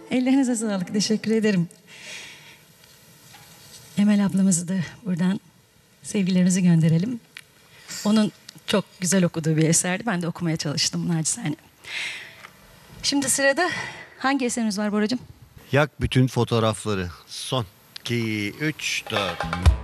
Ellerinize sağlık. Teşekkür ederim. Emel ablamızı da buradan sevgilerimizi gönderelim. Onun çok güzel okuduğu bir eserdi. Ben de okumaya çalıştım nacizane. Şimdi sırada hangi eserimiz var Boracığım? Yak bütün fotoğrafları. Son. 2, 3, 4.